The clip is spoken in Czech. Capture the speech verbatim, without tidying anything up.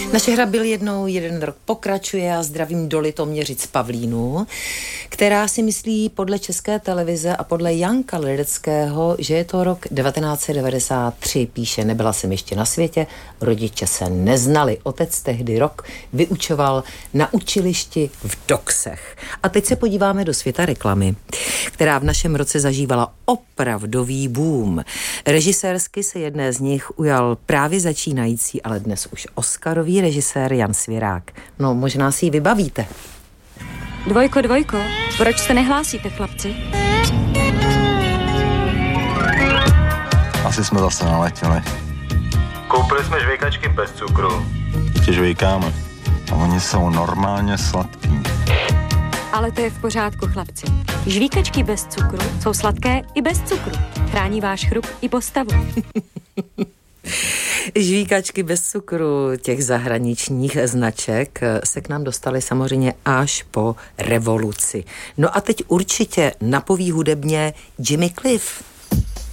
Naše hra Byl jednou jeden rok pokračuje a zdravím do Litoměřic Pavlínu, která si myslí podle České televize a podle Janka Ledeckého, že je to rok devatenáct set devadesát tři. Píše, nebyla jsem ještě na světě, rodiče se neznali. Otec tehdy rok vyučoval na učilišti v Doksech. A teď se podíváme do světa reklamy, která v našem roce zažívala opravdový boom. Režisérsky se jedné z nich ujal právě začínající, ale dnes už Oscarový režisér Jan Svěrák. No, možná si ji vybavíte. Dvojko, dvojko, proč se nehlásíte, chlapci? Asi jsme zase naletěli. Koupili jsme žvejkačky bez cukru. Tě žvejkáme. A oni jsou normálně sladký. Ale to je v pořádku, chlapci. Žvíkačky bez cukru jsou sladké i bez cukru. Chrání váš chrup i postavu. Žvíkačky bez cukru těch zahraničních značek se k nám dostaly samozřejmě až po revoluci. No a teď určitě napoví hudebně Jimmy Cliff.